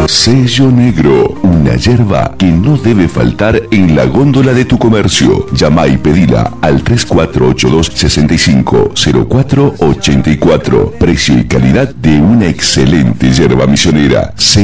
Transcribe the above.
Sello Negro, una yerba que no debe faltar en la góndola de tu comercio. Llama y pedila al 3482-650484. Precio y calidad de una excelente yerba misionera.